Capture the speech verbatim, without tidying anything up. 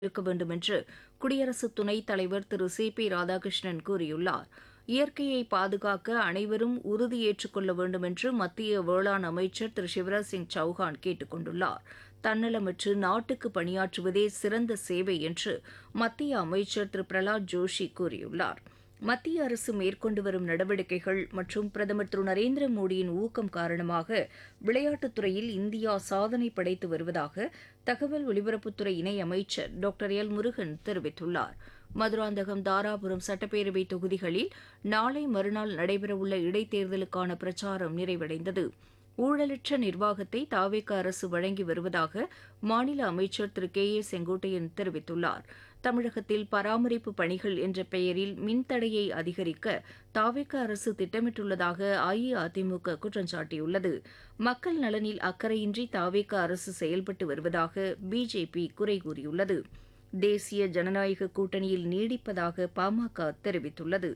இருக்க வேண்டும் என்று குடியரசு துணைத் தலைவர் திரு சி பி ராதாகிருஷ்ணன் கூறியுள்ளார். இயற்கையை பாதுகாக்க அனைவரும் உறுதியேற்றுக் கொள்ள வேண்டும் என்று மத்திய வேளாண் அமைச்சர் திரு சிவராஜ் சிங் சௌஹான் கேட்டுக் கொண்டுள்ளார். தன்னலமற்று நாட்டுக்கு பணியாற்றுவதே சிறந்த சேவை என்று மத்திய அமைச்சர் திரு பிரகலாத் ஜோஷி கூறியுள்ளார். மத்திய அரசு மேற்கொண்டு வரும் நடவடிக்கைகள் மற்றும் பிரதமர் திரு நரேந்திர மோடியின் ஊக்கம் காரணமாக விளையாட்டுத் துறையில் இந்தியா சாதனை படைத்து வருவதாக தகவல் ஒலிபரப்புத்துறை இணை அமைச்சர் டாக்டர் எல் முருகன் தெரிவித்துள்ளார். மதுராந்தகம், தாராபுரம் சட்டப்பேரவை தொகுதிகளில் நாளை மறுநாள் நடைபெறவுள்ள இடைத்தேர்தலுக்கான பிரச்சாரம் நிறைவடைந்தது. ஊழலற்ற நிர்வாகத்தை தாவேக அரசு வழங்கி வருவதாக மாநில அமைச்சர் திரு கே ஏ செங்கோட்டையன் தெரிவித்துள்ளார். தமிழகத்தில் பராமரிப்பு பணிகள் என்ற பெயரில் மின்தடையை அதிகரிக்க தாவேக அரசு திட்டமிட்டுள்ளதாக அஇஅதிமுக குற்றம் சாட்டியுள்ளது. மக்கள் நலனில் அக்கறையின்றி தாவேக அரசு செயல்பட்டு வருவதாக பிஜேபி குறை கூறியுள்ளது. தேசிய ஜனநாயக கூட்டணியில் நீடிப்பதாக பாமக தெரிவித்துள்ளது.